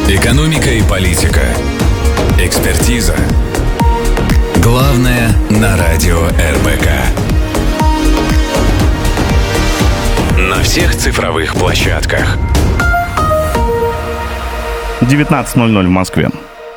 Экономика и политика. Экспертиза. Главное на радио РБК. На всех цифровых площадках. 19:00 в Москве.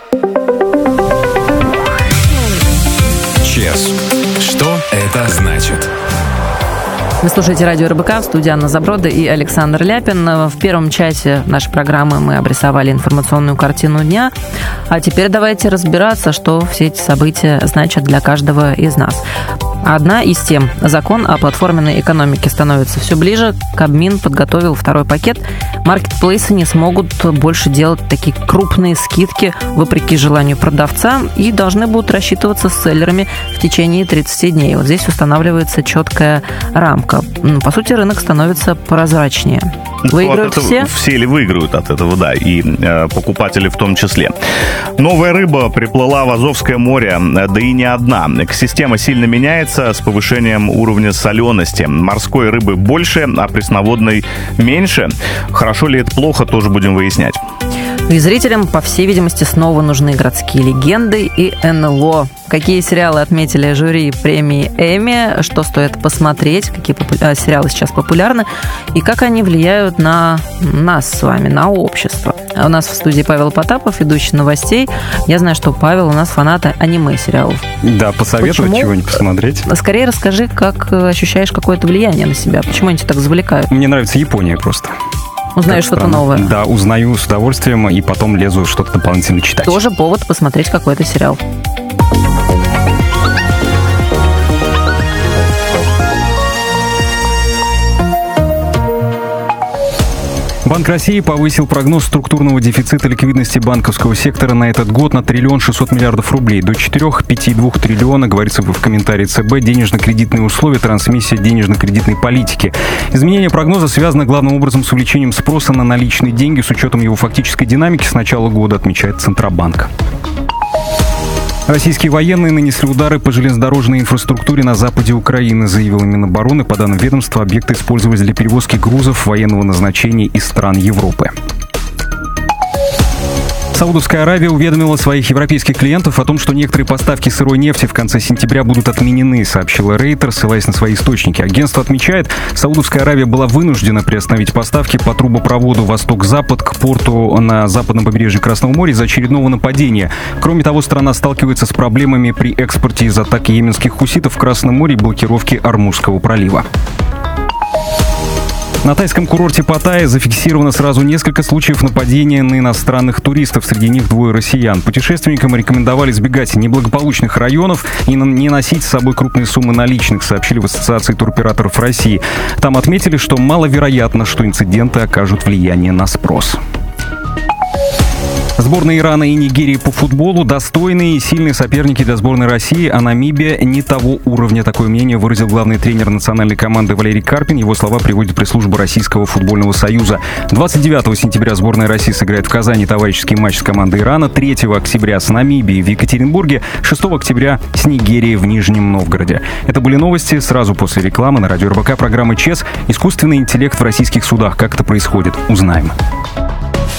ЧЕС. Что это значит? Вы слушаете радио РБК, в студии Анна Заброда и Александр Ляпин. В первом часе нашей программы мы обрисовали информационную картину дня. А теперь давайте разбираться, что все эти события значат для каждого из нас. Одна из тем. Закон о платформенной экономике становится все ближе. Кабмин подготовил второй пакет. Маркетплейсы не смогут больше делать такие крупные скидки вопреки желанию продавца и должны будут рассчитываться с селлерами в течение 30 дней. Вот здесь устанавливается четкая рамка. По сути, рынок становится прозрачнее. Выиграют все? Все ли выиграют от этого, да, и покупатели в том числе. Новая рыба приплыла в Азовское море, да и не одна. Экосистема сильно меняется с повышением уровня солености. Морской рыбы больше, а пресноводной меньше. Хорошо ли это плохо, тоже будем выяснять. И зрителям, по всей видимости, снова нужны городские легенды и НЛО. Какие сериалы отметили жюри премии Эмми, что стоит посмотреть, какие сериалы сейчас популярны и как они влияют на нас с вами, на общество. У нас в студии Павел Потапов, ведущий новостей. Я знаю, что Павел у нас фанат аниме-сериалов. Да, посоветовать чего-нибудь посмотреть. Скорее расскажи, как ощущаешь какое-то влияние на себя. Почему они тебя так завлекают? Мне нравится Япония просто. Узнаешь что-то новое. Да, узнаю с удовольствием и потом лезу что-то дополнительно читать. Тоже повод посмотреть какой-то сериал. Банк России повысил прогноз структурного дефицита ликвидности банковского сектора на этот год на 1 600 000 000 рублей. До 4,5-2 триллиона, говорится в комментарии ЦБ, денежно-кредитные условия, трансмиссия денежно-кредитной политики. Изменение прогноза связано главным образом с увеличением спроса на наличные деньги с учетом его фактической динамики с начала года, отмечает Центробанк. Российские военные нанесли удары по железнодорожной инфраструктуре на западе Украины, заявила Минобороны. По данным ведомства, объекты использовались для перевозки грузов военного назначения из стран Европы. Саудовская Аравия уведомила своих европейских клиентов о том, что некоторые поставки сырой нефти в конце сентября будут отменены, сообщила Рейтер, ссылаясь на свои источники. Агентство отмечает, Саудовская Аравия была вынуждена приостановить поставки по трубопроводу «Восток-Запад» к порту на западном побережье Красного моря из-за очередного нападения. Кроме того, страна сталкивается с проблемами при экспорте из атаки йеменских хуситов в Красном море и блокировки Ормузского пролива. На тайском курорте Паттайя зафиксировано сразу несколько случаев нападения на иностранных туристов. Среди них 2 россиян. Путешественникам рекомендовали избегать неблагополучных районов и не носить с собой крупные суммы наличных, сообщили в Ассоциации туроператоров России. Там отметили, что маловероятно, что инциденты окажут влияние на спрос. Сборные Ирана и Нигерии по футболу – достойные и сильные соперники для сборной России, а Намибия не того уровня. Такое мнение выразил главный тренер национальной команды Валерий Карпин. Его слова приводит пресс-служба Российского футбольного союза. 29 сентября сборная России сыграет в Казани товарищеский матч с командой Ирана, 3 октября с Намибией в Екатеринбурге, 6 октября с Нигерией в Нижнем Новгороде. Это были новости сразу после рекламы на радио РБК программы ЧЕС. Искусственный интеллект в российских судах. Как это происходит? Узнаем.